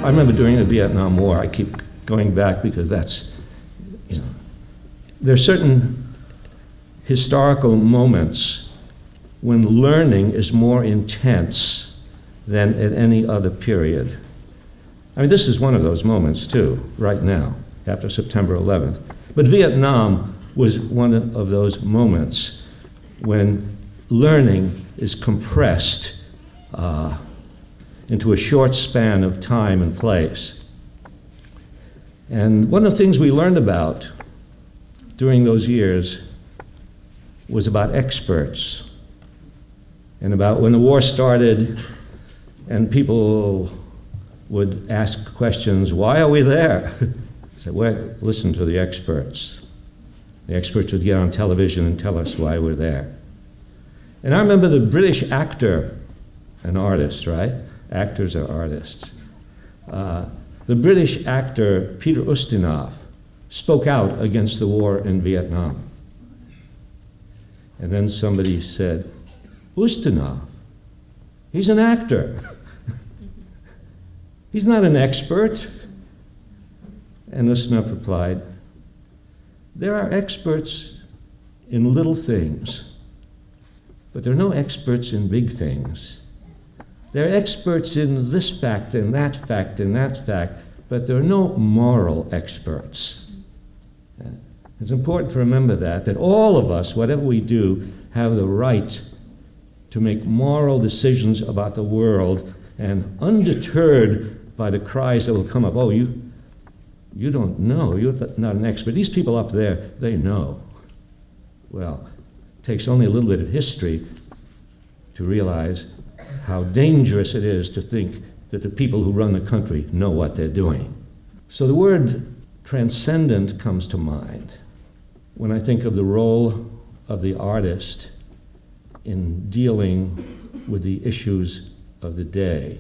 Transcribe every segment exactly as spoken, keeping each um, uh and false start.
I remember during the Vietnam War, I keep going back because that's, you know, there are certain historical moments when learning is more intense than at any other period. I mean, this is one of those moments too, right now, after September eleventh. But Vietnam was one of those moments when learning is compressed uh, into a short span of time and place. And one of the things we learned about during those years was about experts, and about when the war started and people would ask questions, why are we there? I said, well, listen to the experts. The experts would get on television and tell us why we're there. And I remember the British actor, an artist, right? Actors are artists. Uh, the British actor Peter Ustinov spoke out against the war in Vietnam. And then somebody said, Ustinov, he's an actor. He's not an expert. And Ustinov replied, there are experts in little things, but there are no experts in big things. There are experts in this fact and that fact and that fact, but there are no moral experts. It's important to remember that, that all of us, whatever we do, have the right to make moral decisions about the world, and undeterred by the cries that will come up, oh, you, you don't know, you're not an expert. These people up there, they know. Well, it takes only a little bit of history to realize how dangerous it is to think that the people who run the country know what they're doing. So the word transcendent comes to mind when I think of the role of the artist in dealing with the issues of the day.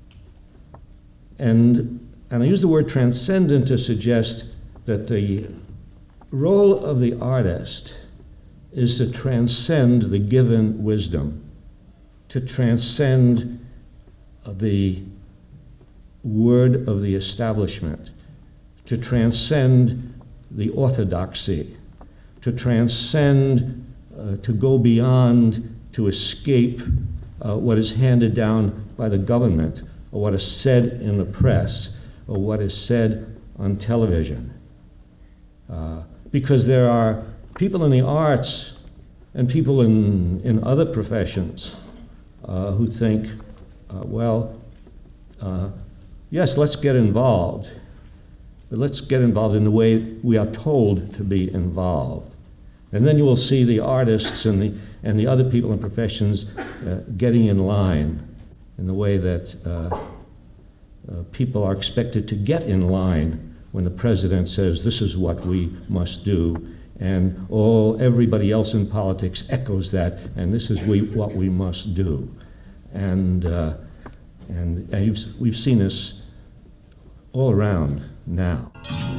And, and I use the word transcendent to suggest that the role of the artist is to transcend the given wisdom, to transcend the word of the establishment, to transcend the orthodoxy, to transcend, uh, to go beyond, to escape uh, what is handed down by the government, or what is said in the press, or what is said on television. Uh, because there are people in the arts and people in, in other professions uh, who think, uh, well, uh, yes, let's get involved, but let's get involved in the way we are told to be involved. And then you will see the artists and the, and the other people in professions uh, getting in line in the way that uh, uh, people are expected to get in line when the president says, this is what we must do, and all everybody else in politics echoes that, and this is we, what we must do. And, uh, and, and you've, we've seen this all around now.